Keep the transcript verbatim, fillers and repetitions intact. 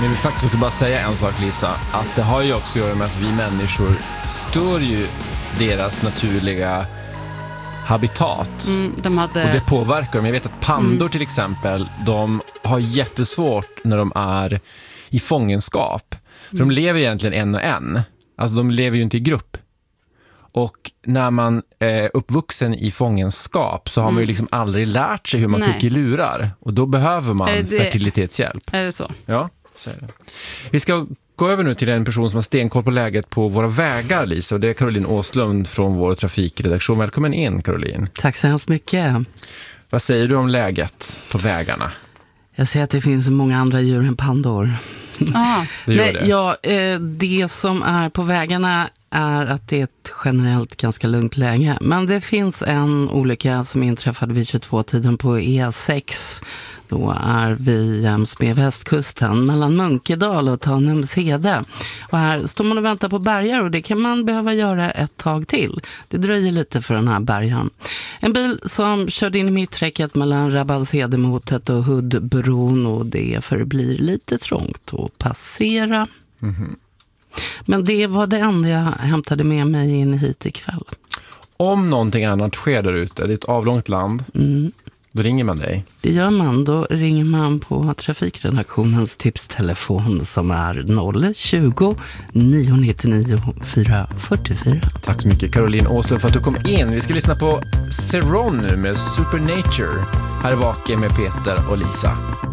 Men vi faktiskt också bara säga en sak, Lisa, att det har ju också att göra med att vi människor stör ju deras naturliga habitat. Mm, de hade... Och det påverkar dem. Jag vet att pandor mm. till exempel, de har jättesvårt när de är i fångenskap. För mm. de lever egentligen en och en. Alltså de lever ju inte i grupp. Och när man är uppvuxen i fångenskap så har mm. man ju liksom aldrig lärt sig hur man trycker lurar. Och då behöver man det... fertilitetshjälp. Är det så? Ja, så är det. Vi ska gå över nu till en person som har stenkoll på läget på våra vägar, Lisa. Och det är Caroline Åslund från vår trafikredaktion. Välkommen in, Caroline. Tack så hemskt mycket. Vad säger du om läget på vägarna? Jag ser att det finns många andra djur än pandor. Aha. Det gör Nej, det. Ja, eh, det som är på vägarna är att det är ett generellt ganska lugnt läge. Men det finns en olycka som inträffade vid tjugotvå-tiden på E sex. Då är vi jäms med västkusten mellan Munkedal och Tanumshede. Och här står man och väntar på bärgar och det kan man behöva göra ett tag till. Det dröjer lite för den här bärgaren. En bil som körde in i mitträcket mellan Rabbalshedemotet och Huddbron och det förblir lite trångt att passera. Mm-hmm. Men det var det enda jag hämtade med mig in hit ikväll. Om någonting annat sker där ute, det är ett avlångt land, mm. då ringer man dig. Det gör man, då ringer man på trafikredaktionens tipstelefon som är noll tjugo nio nittionio fyra fyrtiofyra. Tack så mycket Caroline Åslund för att du kom in. Vi ska lyssna på Ceron nu med Supernature. Här är Vaken med Peter och Lisa.